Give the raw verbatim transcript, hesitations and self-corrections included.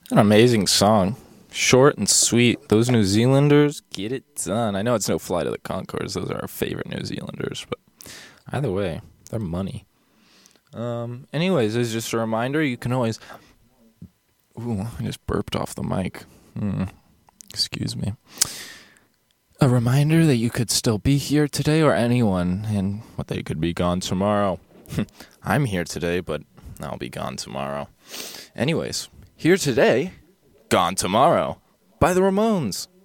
An amazing song. Short and sweet. Those New Zealanders get it done. I know it's no Flight of the Conchords. Those are our favorite New Zealanders, but either way, they're money. Um, anyways, as just a reminder, you can always... Ooh, I just burped off the mic. Hmm. Excuse me. A reminder that you could still be here today, or anyone, and what they could be gone tomorrow. I'm here today, but I'll be gone tomorrow. Anyways, here today, gone tomorrow, by the Ramones.